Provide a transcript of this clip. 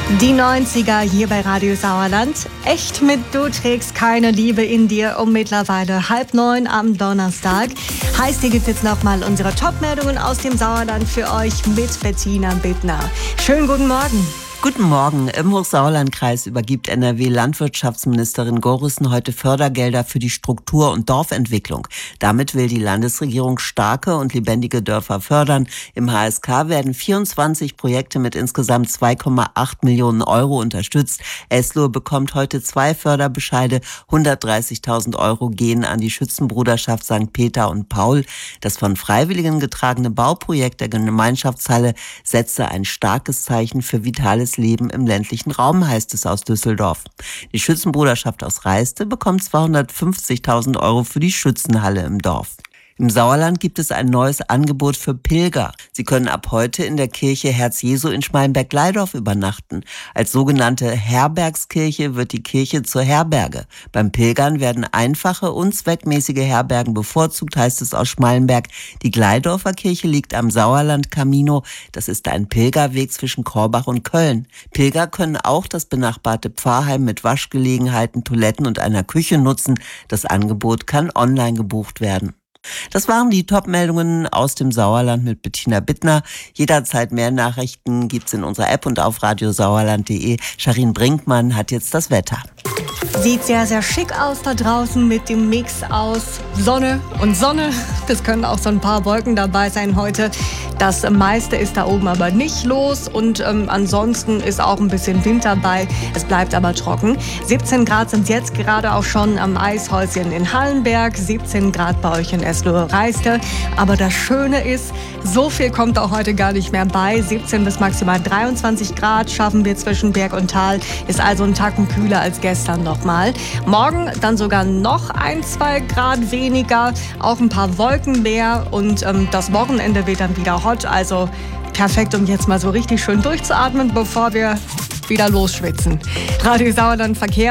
Die 90er hier bei Radio Sauerland. Echt mit Du trägst keine Liebe in dir um mittlerweile 8:30 am Donnerstag. Heißt, hier gibt es jetzt nochmal unsere Top-Meldungen aus dem Sauerland für euch mit Bettina Bittner. Schönen guten Morgen. Guten Morgen. Im Hochsauerlandkreis übergibt NRW-Landwirtschaftsministerin Gorissen heute Fördergelder für die Struktur- und Dorfentwicklung. Damit will die Landesregierung starke und lebendige Dörfer fördern. Im HSK werden 24 Projekte mit insgesamt 2,8 Millionen Euro unterstützt. Eslohe bekommt heute 2 Förderbescheide. 130.000 Euro gehen an die Schützenbruderschaft St. Peter und Paul. Das von Freiwilligen getragene Bauprojekt der Gemeinschaftshalle setzte ein starkes Zeichen für vitales Leben im ländlichen Raum, heißt es aus Düsseldorf. Die Schützenbruderschaft aus Reiste bekommt 250.000 Euro für die Schützenhalle im Dorf. Im Sauerland gibt es ein neues Angebot für Pilger. Sie können ab heute in der Kirche Herz Jesu in Schmalenberg-Laidorf übernachten. Als sogenannte Herbergskirche wird die Kirche zur Herberge. Beim Pilgern werden einfache und zweckmäßige Herbergen bevorzugt, heißt es aus Schmalenberg. Die Gleidorfer Kirche liegt am Sauerland-Camino. Das ist ein Pilgerweg zwischen Korbach und Köln. Pilger können auch das benachbarte Pfarrheim mit Waschgelegenheiten, Toiletten und einer Küche nutzen. Das Angebot kann online gebucht werden. Das waren die Top-Meldungen aus dem Sauerland mit Bettina Bittner. Jederzeit mehr Nachrichten gibt's in unserer App und auf radiosauerland.de. Charin Brinkmann hat jetzt das Wetter. Sieht sehr, sehr schick aus da draußen mit dem Mix aus Sonne und Sonne. Es können auch so ein paar Wolken dabei sein heute. Das meiste ist da oben aber nicht los und ansonsten ist auch ein bisschen Wind dabei. Es bleibt aber trocken. 17 Grad sind jetzt gerade auch schon am Eishäuschen in Hallenberg, 17 Grad bei euch in Eslohe-Reiste. Aber das Schöne ist, so viel kommt auch heute gar nicht mehr bei. 17 bis maximal 23 Grad schaffen wir zwischen Berg und Tal. Ist also ein Tacken kühler als gestern nochmal. Morgen dann sogar noch 1-2 Grad weniger, auch ein paar Wolken mehr und das Wochenende wird dann wieder hot. Also perfekt, um jetzt mal so richtig schön durchzuatmen, bevor wir wieder losschwitzen. Radio Sauerland Verkehr.